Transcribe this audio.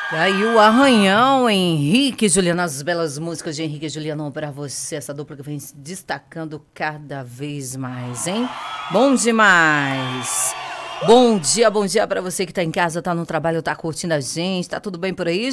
E aí o Arranhão, Henrique e Juliano, as belas músicas de Henrique e Juliano pra você, essa dupla que vem se destacando cada vez mais, hein? Bom demais! Bom dia pra você que tá em casa, tá no trabalho, tá curtindo a gente, tá tudo bem por aí?